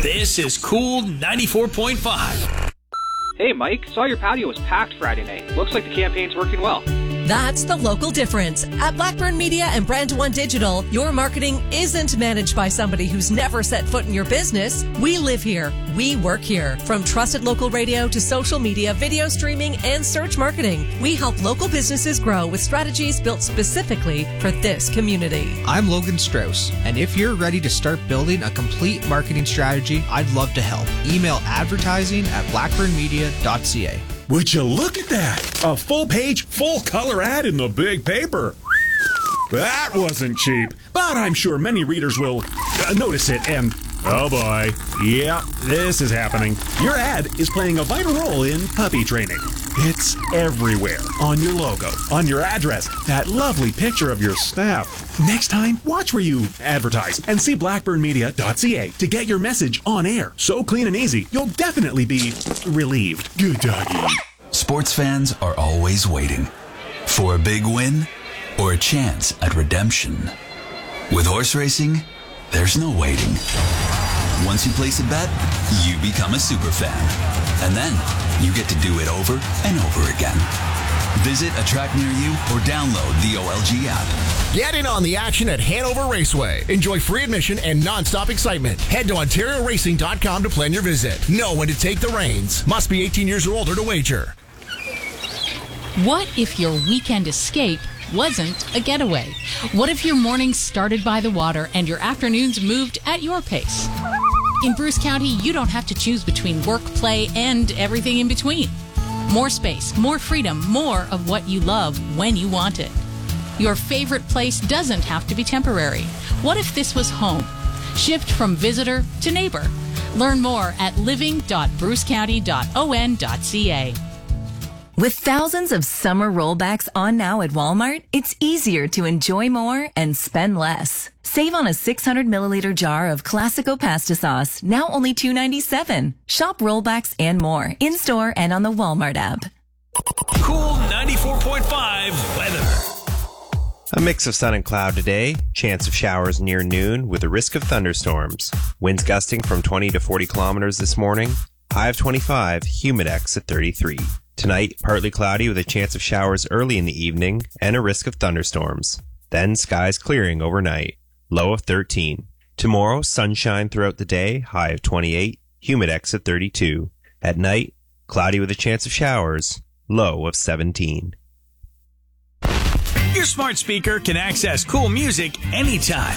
This is Cool 94.5. Hey, Mike, saw your patio was packed Friday night. Looks like the campaign's working well. That's the local difference. At Blackburn Media and Brand One Digital, your marketing isn't managed by somebody who's never set foot in your business. We live here. We work here. From trusted local radio to social media, video streaming, and search marketing, we help local businesses grow with strategies built specifically for this community. I'm Logan Strauss, and if you're ready to start building a complete marketing strategy, I'd love to help. Email advertising@blackburnmedia.ca. Would you look at that? A full-page, full-color ad in the big paper. That wasn't cheap, but I'm sure many readers will notice it and... Oh boy. Yeah, this is happening. Your ad is playing a vital role in puppy training. It's everywhere. On your logo, on your address, that lovely picture of your staff. Next time, watch where you advertise and see blackburnmedia.ca to get your message on air. So clean and easy, you'll definitely be relieved. Good doggy. Sports fans are always waiting for a big win or a chance at redemption. With horse racing, there's no waiting. Once you place a bet, you become a super fan. And then you get to do it over and over again. Visit a track near you or download the OLG app. Get in on the action at Hanover Raceway. Enjoy free admission and non-stop excitement. Head to OntarioRacing.com to plan your visit. Know when to take the reins. Must be 18 years or older to wager. What if your weekend escape wasn't a getaway? What if your mornings started by the water and your afternoons moved at your pace? In Bruce County, you don't have to choose between work, play, and everything in between. More space, more freedom, more of what you love when you want it. Your favorite place doesn't have to be temporary. What if this was home? Shift from visitor to neighbor. Learn more at living.brucecounty.on.ca. With thousands of summer rollbacks on now at Walmart, it's easier to enjoy more and spend less. Save on a 600 milliliter jar of Classico pasta sauce, now only $2.97. Shop rollbacks and more, in-store and on the Walmart app. Cool 94.5 weather. A mix of sun and cloud today. Chance of showers near noon with a risk of thunderstorms. Winds gusting from 20 to 40 kilometers this morning. High of 25, humidex at 33. Tonight, partly cloudy with a chance of showers early in the evening and a risk of thunderstorms. Then skies clearing overnight. Low of 13. Tomorrow, sunshine throughout the day. High of 28. Humidex at 32. At night, cloudy with a chance of showers. Low of 17. Your smart speaker can access cool music anytime.